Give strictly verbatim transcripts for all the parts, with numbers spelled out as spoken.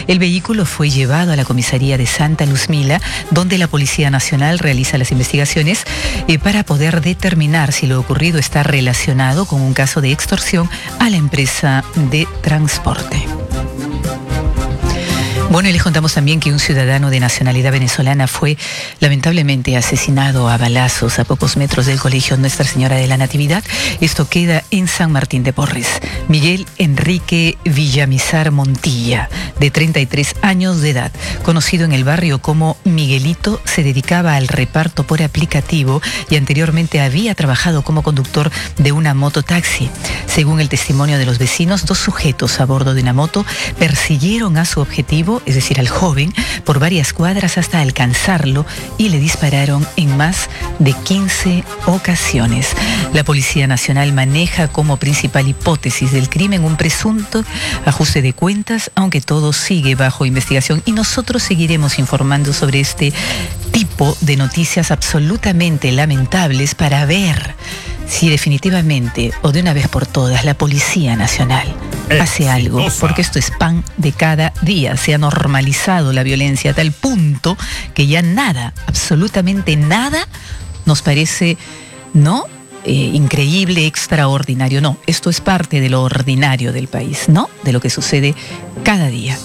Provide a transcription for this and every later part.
El vehículo fue llevado a la comisaría de Santa Luzmila, donde la Policía Nacional realiza las investigaciones eh, para poder determinar si lo ocurrido está relacionado con un caso de extorsión a la empresa de transporte. Bueno, y les contamos también que un ciudadano de nacionalidad venezolana fue lamentablemente asesinado a balazos a pocos metros del colegio Nuestra Señora de la Natividad. Esto queda en San Martín de Porres. Miguel Enrique Villamizar Montilla, de treinta y tres años de edad, conocido en el barrio como Miguelito, se dedicaba al reparto por aplicativo y anteriormente había trabajado como conductor de una mototaxi. Según el testimonio de los vecinos, dos sujetos a bordo de una moto persiguieron a su objetivo, es decir, al joven, por varias cuadras hasta alcanzarlo y le dispararon en más de quince ocasiones. La Policía Nacional maneja como principal hipótesis del crimen un presunto ajuste de cuentas, aunque todo sigue bajo investigación y nosotros seguiremos informando sobre este tipo de noticias absolutamente lamentables para ver si definitivamente o de una vez por todas la Policía Nacional hace algo, porque esto es pan de cada día. Se ha normalizado la violencia a tal punto que ya nada, absolutamente nada, nos parece, ¿no?, eh, increíble, extraordinario. No, esto es parte de lo ordinario del país, ¿no?, de lo que sucede cada día.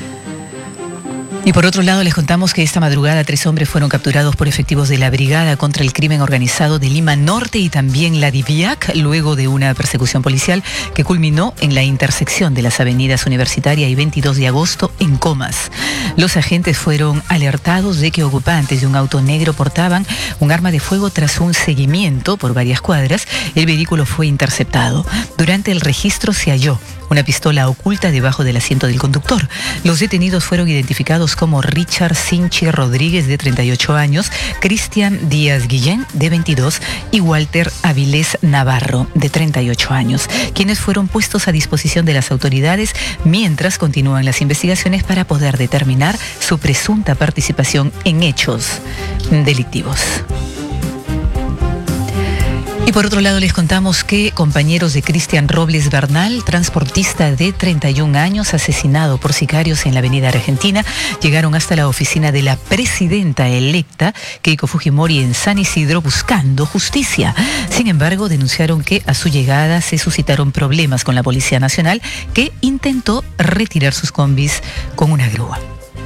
Y por otro lado, les contamos que esta madrugada tres hombres fueron capturados por efectivos de la Brigada contra el Crimen Organizado de Lima Norte y también la DIVIAC, luego de una persecución policial que culminó en la intersección de las avenidas Universitaria y veintidós de agosto en Comas. Los agentes fueron alertados de que ocupantes de un auto negro portaban un arma de fuego. Tras un seguimiento por varias cuadras, el vehículo fue interceptado. Durante el registro se halló una pistola oculta debajo del asiento del conductor. Los detenidos fueron identificados como Richard Sinchi Rodríguez, de treinta y ocho años, Cristian Díaz Guillén, de veintidós, y Walter Avilés Navarro, de treinta y ocho años, quienes fueron puestos a disposición de las autoridades mientras continúan las investigaciones para poder determinar su presunta participación en hechos delictivos. Y por otro lado, les contamos que compañeros de Cristian Robles Bernal, transportista de treinta y un años, asesinado por sicarios en la avenida Argentina, llegaron hasta la oficina de la presidenta electa, Keiko Fujimori, en San Isidro, buscando justicia. Sin embargo, denunciaron que a su llegada se suscitaron problemas con la Policía Nacional, que intentó retirar sus combis con una grúa.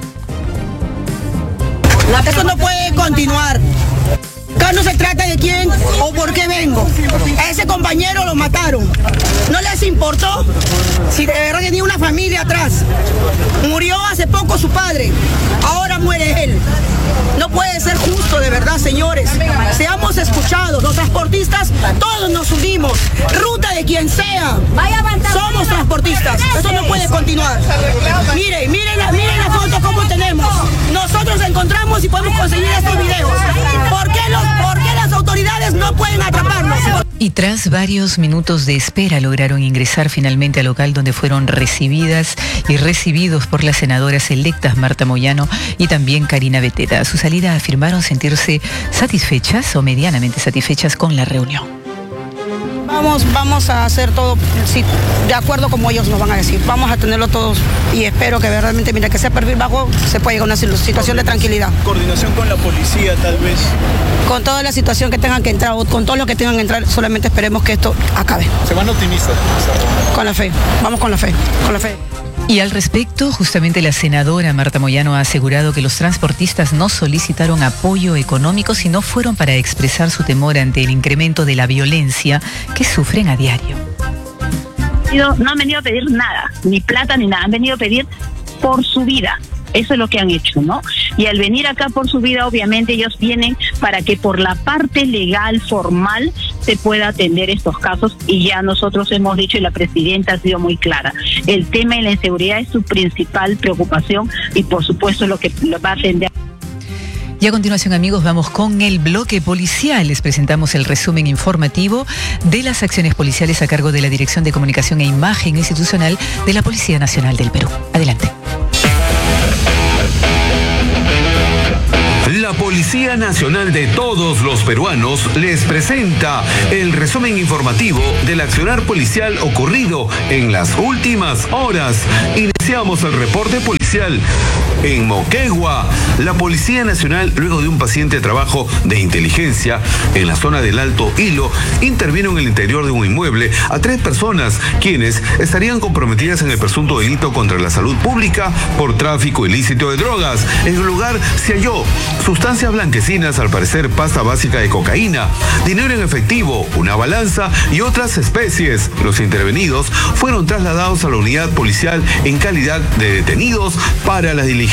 Esto no puede continuar. Acá no se trata de quién o por qué vengo. A ese compañero lo mataron. No les importó si de verdad tenía una familia atrás. Murió hace poco su padre. Ahora muere él. No puede ser justo, de verdad, señores. Seamos escuchados. Los transportistas, todos nos unimos. Ruta de quien sea. Somos transportistas. Eso no puede continuar. Miren, miren la, miren la foto como tenemos. Nosotros encontramos y podemos conseguir estos videos. ¿Por qué los ¿Por qué las autoridades no pueden atraparnos? Y tras varios minutos de espera lograron ingresar finalmente al local donde fueron recibidas y recibidos por las senadoras electas Marta Moyano y también Karina Beteta. A su salida afirmaron sentirse satisfechas o medianamente satisfechas con la reunión. Vamos, vamos a hacer todo sí, de acuerdo como ellos nos van a decir. Vamos a tenerlo todos y espero que realmente, mira, que sea perfil bajo, se pueda llegar a una situación de tranquilidad. Coordinación con la policía, tal vez. Con toda la situación que tengan que entrar, o con todo lo que tengan que entrar, solamente esperemos que esto acabe. ¿Se van optimistas? Con la fe, vamos con la fe, con la fe. Y al respecto, justamente la senadora Marta Moyano ha asegurado que los transportistas no solicitaron apoyo económico, sino fueron para expresar su temor ante el incremento de la violencia que sufren a diario. No han venido a pedir nada, ni plata ni nada, han venido a pedir por su vida. Eso es lo que han hecho, ¿no? Y al venir acá por su vida, obviamente ellos vienen para que por la parte legal, formal, se pueda atender estos casos. Y ya nosotros hemos dicho, y la presidenta ha sido muy clara, el tema de la inseguridad es su principal preocupación y por supuesto lo que lo va a atender. Y a continuación, amigos, vamos con el bloque policial. Les presentamos el resumen informativo de las acciones policiales a cargo de la Dirección de Comunicación e Imagen Institucional de la Policía Nacional del Perú. Adelante. La Policía Nacional de todos los peruanos les presenta el resumen informativo del accionar policial ocurrido en las últimas horas. Iniciamos el reporte policial. policial. En Moquegua, la Policía Nacional, luego de un paciente trabajo de inteligencia en la zona del Alto Hilo, intervino en el interior de un inmueble a tres personas, quienes estarían comprometidas en el presunto delito contra la salud pública por tráfico ilícito de drogas. En el lugar se halló sustancias blanquecinas, al parecer pasta básica de cocaína, dinero en efectivo, una balanza y otras especies. Los intervenidos fueron trasladados a la unidad policial en calidad de detenidos para las diligencias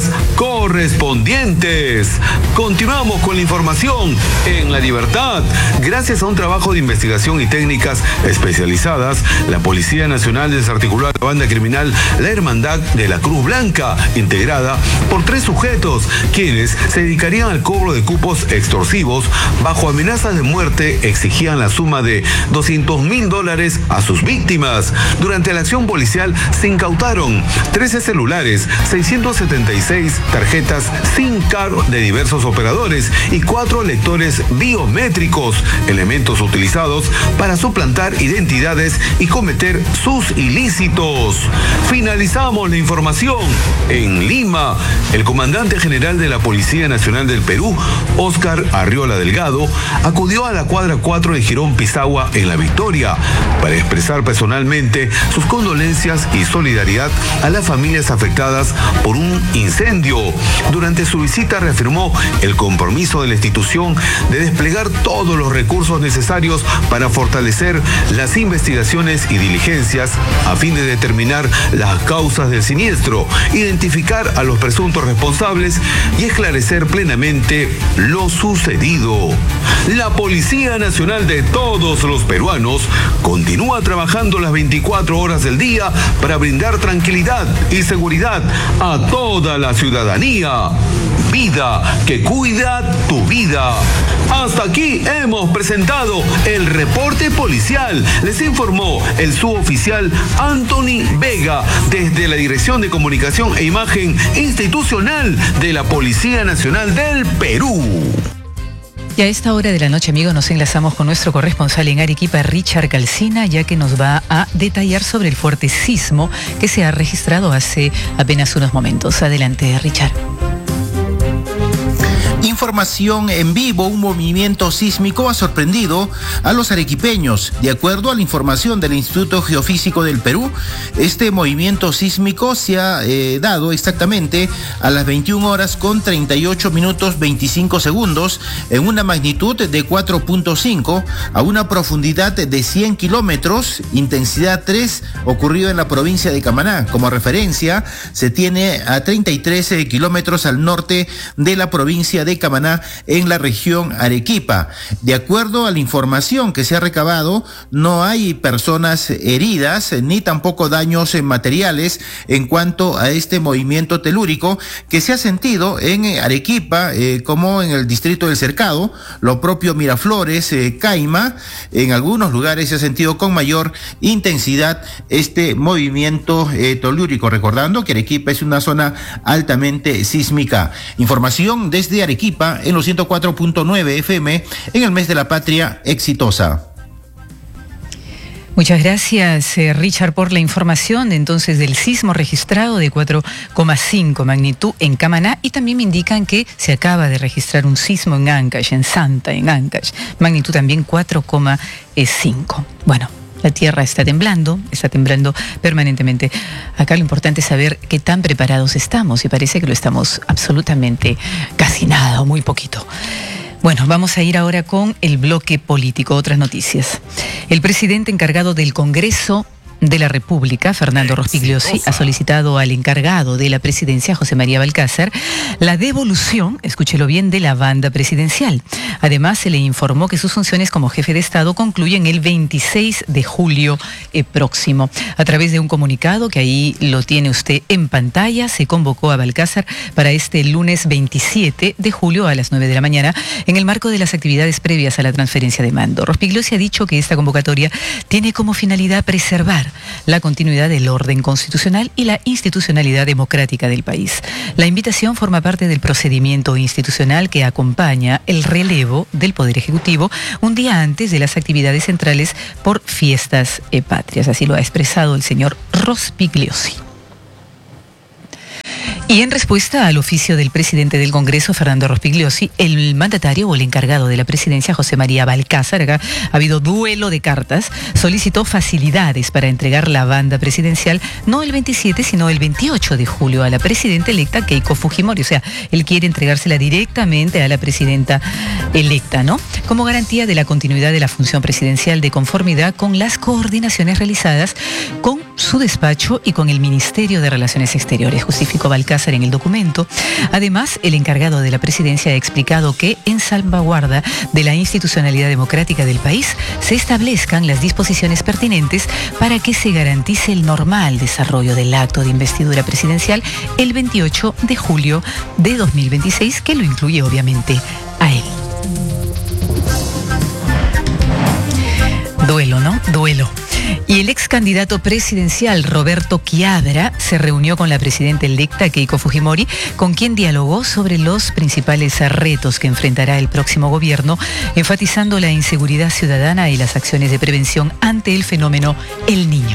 correspondientes. Continuamos con la información en La Libertad. Gracias a un trabajo de investigación y técnicas especializadas, la Policía Nacional desarticuló a la banda criminal La Hermandad de la Cruz Blanca, integrada por tres sujetos, quienes se dedicarían al cobro de cupos extorsivos. Bajo amenazas de muerte, exigían la suma de doscientos mil dólares a sus víctimas. Durante la acción policial se incautaron trece celulares, seiscientos setenta y seis tarjetas SIM card de diversos operadores y cuatro lectores biométricos, elementos utilizados para suplantar identidades y cometer sus ilícitos. Finalizamos la información en Lima. El comandante general de la Policía Nacional del Perú, Óscar Arriola Delgado, acudió a la cuadra cuatro de Jirón Pisagua en La Victoria para expresar personalmente sus condolencias y solidaridad a las familias afectadas por un incendio. Durante su visita reafirmó el compromiso de la institución de desplegar todos los recursos necesarios para fortalecer las investigaciones y diligencias a fin de determinar las causas del siniestro, identificar a los presuntos responsables y esclarecer plenamente lo sucedido. La Policía Nacional de todos los peruanos continúa trabajando las veinticuatro horas del día para brindar tranquilidad y seguridad a toda la ciudadanía. Vida que cuida tu vida. Hasta aquí hemos presentado el reporte policial. Les informó el suboficial Anthony Vega desde la Dirección de Comunicación e Imagen Institucional de la Policía Nacional del Perú. Y a esta hora de la noche, amigos, nos enlazamos con nuestro corresponsal en Arequipa, Richard Calcina, ya que nos va a detallar sobre el fuerte sismo que se ha registrado hace apenas unos momentos. Adelante, Richard. Información en vivo. Un movimiento sísmico ha sorprendido a los arequipeños. De acuerdo a la información del Instituto Geofísico del Perú, este movimiento sísmico se ha eh, dado exactamente a las veintiuna horas con treinta y ocho minutos veinticinco segundos en una magnitud de cuatro punto cinco a una profundidad de cien kilómetros, intensidad tres, ocurrido en la provincia de Camaná. Como referencia, se tiene a treinta y tres kilómetros al norte de la provincia de Camaná, en la región Arequipa. De acuerdo a la información que se ha recabado, no hay personas heridas ni tampoco daños materiales en cuanto a este movimiento telúrico que se ha sentido en Arequipa, eh, como en el distrito del Cercado, lo propio Miraflores, eh, Caima. En algunos lugares se ha sentido con mayor intensidad este movimiento eh, telúrico, recordando que Arequipa es una zona altamente sísmica. Información desde Arequipa en los ciento cuatro punto nueve F M en el mes de la patria exitosa. Muchas gracias, eh, Richard, por la información entonces del sismo registrado de cuatro coma cinco magnitud en Camaná, y también me indican que se acaba de registrar un sismo en Ancash, en Santa, en Ancash, magnitud también cuatro coma cinco. Bueno, la tierra está temblando, está temblando permanentemente. Acá lo importante es saber qué tan preparados estamos, y parece que lo estamos absolutamente casi nada o muy poquito. Bueno, vamos a ir ahora con el bloque político, otras noticias. El presidente encargado del Congreso de la República, Fernando Rospigliosi, ha solicitado al encargado de la presidencia, José María Balcázar, la devolución, escúchelo bien, de la banda presidencial. Además, se le informó que sus funciones como jefe de Estado concluyen el veintiséis de julio eh, próximo. A través de un comunicado, que ahí lo tiene usted en pantalla, se convocó a Balcázar para este lunes veintisiete de julio a las nueve de la mañana, en el marco de las actividades previas a la transferencia de mando. Rospigliosi ha dicho que esta convocatoria tiene como finalidad preservar la continuidad del orden constitucional y la institucionalidad democrática del país. La invitación forma parte del procedimiento institucional que acompaña el relevo del Poder Ejecutivo un día antes de las actividades centrales por fiestas eh, patrias. Así lo ha expresado el señor Rospigliosi. Y en respuesta al oficio del presidente del Congreso, Fernando Rospigliosi, el mandatario o el encargado de la presidencia, José María Balcázar, acá ha habido duelo de cartas, solicitó facilidades para entregar la banda presidencial no el veintisiete, sino el veintiocho de julio a la presidenta electa Keiko Fujimori. O sea, él quiere entregársela directamente a la presidenta electa, ¿no? Como garantía de la continuidad de la función presidencial de conformidad con las coordinaciones realizadas con su despacho y con el Ministerio de Relaciones Exteriores, justificó Balcázar en el documento. Además, el encargado de la presidencia ha explicado que en salvaguarda de la institucionalidad democrática del país se establezcan las disposiciones pertinentes para que se garantice el normal desarrollo del acto de investidura presidencial el veintiocho de julio de dos mil veintiséis, que lo incluye obviamente a él. Duelo, ¿no? Duelo. Y el ex candidato presidencial Roberto Quiabra se reunió con la presidenta electa Keiko Fujimori, con quien dialogó sobre los principales retos que enfrentará el próximo gobierno, enfatizando la inseguridad ciudadana y las acciones de prevención ante el fenómeno El Niño.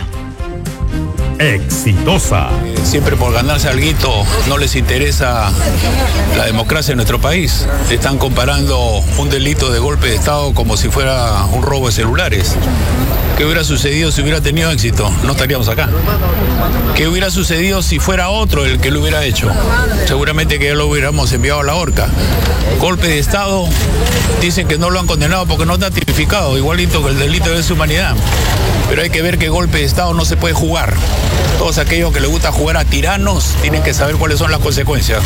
Exitosa. Siempre por ganarse alguito no les interesa la democracia en nuestro país. Están comparando un delito de golpe de Estado como si fuera un robo de celulares. ¿Qué hubiera sucedido si hubiera tenido éxito? No estaríamos acá. ¿Qué hubiera sucedido si fuera otro el que lo hubiera hecho? Seguramente que ya lo hubiéramos enviado a la horca. Golpe de Estado, dicen que no lo han condenado porque no está tipificado, igualito que el delito de deshumanidad. Pero hay que ver que golpe de Estado no se puede jugar. Todos aquellos que les gusta jugar a tiranos tienen que saber cuáles son las consecuencias.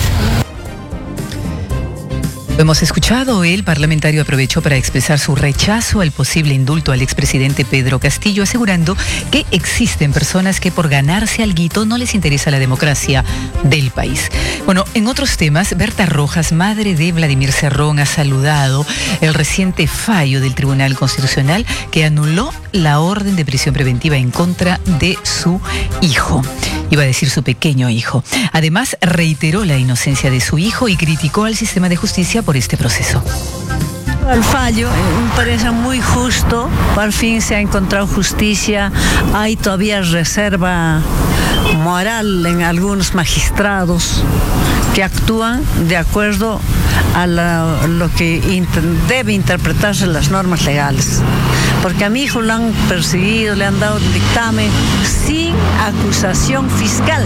Hemos escuchado, el parlamentario aprovechó para expresar su rechazo al posible indulto al expresidente Pedro Castillo, asegurando que existen personas que por ganarse alguito no les interesa la democracia del país. Bueno, en otros temas, Berta Rojas, madre de Vladimir Cerrón, ha saludado el reciente fallo del Tribunal Constitucional que anuló la orden de prisión preventiva en contra de su hijo. Iba a decir su pequeño hijo. Además, reiteró la inocencia de su hijo y criticó al sistema de justicia por este proceso. El fallo me parece muy justo, por fin se ha encontrado justicia, hay todavía reserva moral en algunos magistrados que actúan de acuerdo a la, lo que inter, debe interpretarse las normas legales. Porque a mi hijo lo han perseguido, le han dado un dictamen sin acusación fiscal,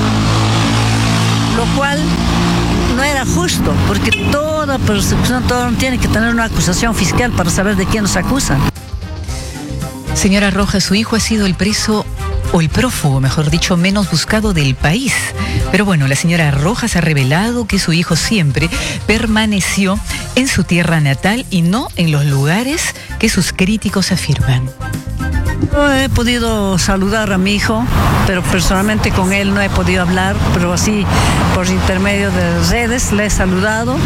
lo cual no era justo, porque toda persecución, todo tiene que tener una acusación fiscal para saber de quién nos acusan. Señora Rojas, su hijo ha sido el preso o el prófugo, mejor dicho, menos buscado del país. Pero bueno, la señora Rojas ha revelado que su hijo siempre permaneció en su tierra natal y no en los lugares que sus críticos afirman. No he podido saludar a mi hijo, pero personalmente con él no he podido hablar, pero así por intermedio de redes le he saludado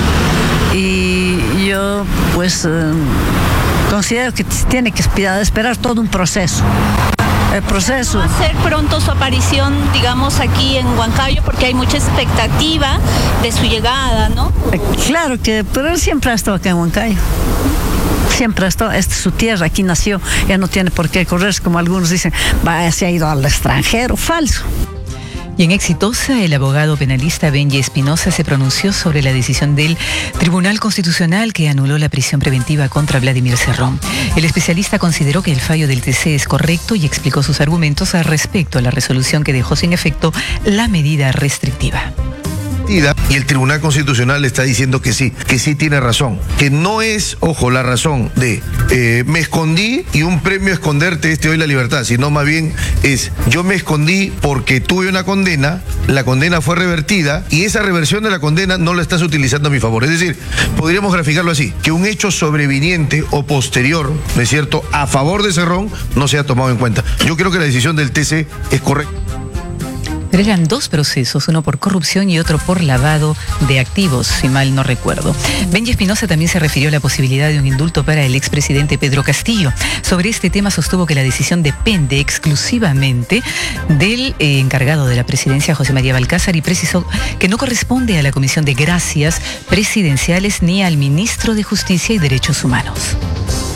y yo pues eh, considero que tiene que esperar, esperar todo un proceso. El proceso. ¿Va a ser pronto su aparición, digamos, aquí en Huancayo? Porque hay mucha expectativa de su llegada, ¿no? Claro que, pero él siempre ha estado acá en Huancayo. Siempre ha estado, esta es su tierra, aquí nació, ya no tiene por qué correr, como algunos dicen, va, se ha ido al extranjero, falso. Y en Exitosa, el abogado penalista Benji Espinosa se pronunció sobre la decisión del Tribunal Constitucional que anuló la prisión preventiva contra Vladimir Cerrón. El especialista consideró que el fallo del T C es correcto y explicó sus argumentos al respecto a la resolución que dejó sin efecto la medida restrictiva. Y el Tribunal Constitucional está diciendo que sí, que sí tiene razón, que no es, ojo, la razón de eh, me escondí y un premio esconderte es te doy la libertad, sino más bien es yo me escondí porque tuve una condena, la condena fue revertida y esa reversión de la condena no la estás utilizando a mi favor. Es decir, podríamos graficarlo así, que un hecho sobreviniente o posterior, ¿no es cierto?, a favor de Cerrón no se ha tomado en cuenta. Yo creo que la decisión del T C es correcta. Pero eran dos procesos, uno por corrupción y otro por lavado de activos, si mal no recuerdo. Benji Espinosa también se refirió a la posibilidad de un indulto para el expresidente Pedro Castillo. Sobre este tema sostuvo que la decisión depende exclusivamente del eh, encargado de la presidencia, José María Balcázar, y precisó que no corresponde a la Comisión de Gracias Presidenciales ni al ministro de Justicia y Derechos Humanos.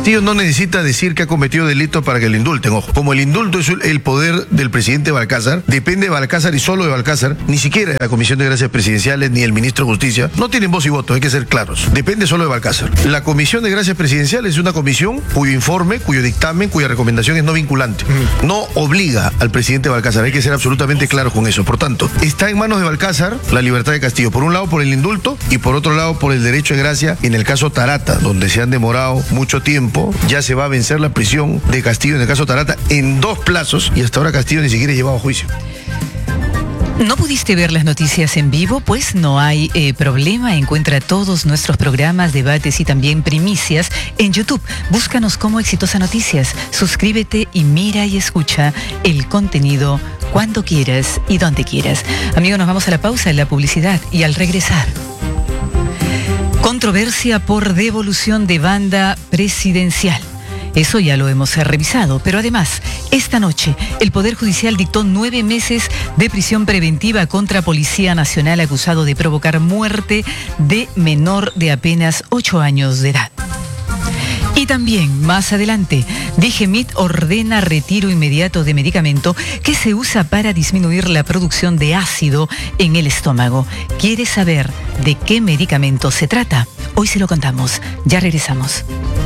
Castillo no necesita decir que ha cometido delito para que lo indulten. Ojo, como el indulto es el poder del presidente Balcázar, depende de Balcázar y solo de Balcázar, ni siquiera de la Comisión de Gracias Presidenciales ni el ministro de Justicia, no tienen voz y voto, hay que ser claros. Depende solo de Balcázar. La Comisión de Gracias Presidenciales es una comisión cuyo informe, cuyo dictamen, cuya recomendación es no vinculante. No obliga al presidente Balcázar, hay que ser absolutamente claros con eso. Por tanto, está en manos de Balcázar la libertad de Castillo. Por un lado por el indulto y por otro lado por el derecho de gracia en el caso Tarata, donde se han demorado mucho tiempo. Ya se va a vencer la prisión de Castillo en el caso Tarata en dos plazos y hasta ahora Castillo ni siquiera es llevado a juicio. ¿No pudiste ver las noticias en vivo? Pues no hay eh, problema. Encuentra todos nuestros programas, debates y también primicias en YouTube. Búscanos como Exitosa Noticias. Suscríbete y mira y escucha el contenido cuando quieras y donde quieras. Amigos, nos vamos a la pausa en la publicidad y al regresar. Controversia por devolución de banda presidencial. Eso ya lo hemos revisado, pero además, esta noche, el Poder Judicial dictó nueve meses de prisión preventiva contra Policía Nacional acusado de provocar muerte de menor de apenas ocho años de edad. Y también, más adelante, D G M I T ordena retiro inmediato de medicamento que se usa para disminuir la producción de ácido en el estómago. ¿Quieres saber de qué medicamento se trata? Hoy se lo contamos. Ya regresamos.